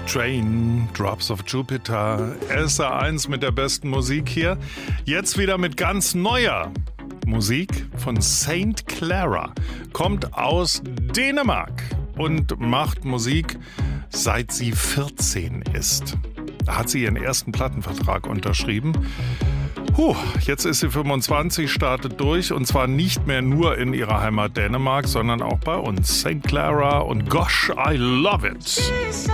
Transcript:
Train, Drops of Jupiter, SR1 mit der besten Musik hier. Jetzt wieder mit ganz neuer Musik von Saint Clara. Kommt aus Dänemark und macht Musik, seit sie 14 ist. Da hat sie ihren ersten Plattenvertrag unterschrieben. Jetzt ist sie 25, startet durch und zwar nicht mehr nur in ihrer Heimat Dänemark, sondern auch bei uns. Saint Clara und Gosh, I Love It.